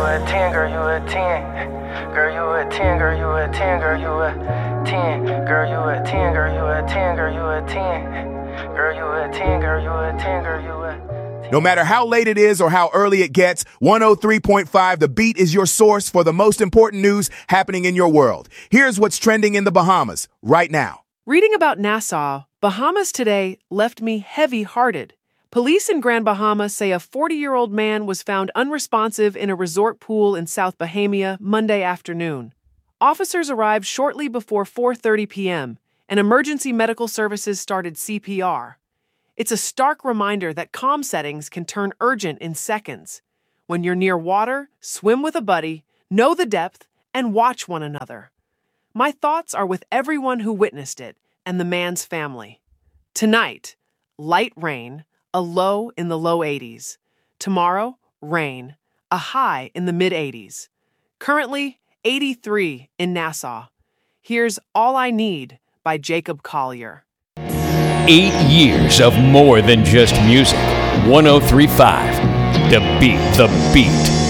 a 10, girl, you a 10. Girl, you a 10, girl, you a 10, girl, you a 10. Girl, you a 10, girl, you a 10, girl, you a 10. Girl, you a 10, girl, you a 10, girl, you a 10. No matter how late it is or how early it gets, 103.5 The Beat is your source for the most important news happening in your world. Here's what's trending in the Bahamas right now. Reading about Nassau, Bahamas today left me heavy-hearted. Police in Grand Bahama say a 40-year-old man was found unresponsive in a resort pool in South Bahamia Monday afternoon. Officers arrived shortly before 4:30 p.m., and emergency medical services started CPR. It's a stark reminder that calm settings can turn urgent in seconds. When you're near water, swim with a buddy, know the depth, and watch one another. My thoughts are with everyone who witnessed it and the man's family. Tonight, light rain, a low in the low 80s. Tomorrow, rain, a high in the mid-80s. Currently, 83 in Nassau. Here's All I Need by Jacob Collier. 8 years of more than just music. 103.5 The Beat.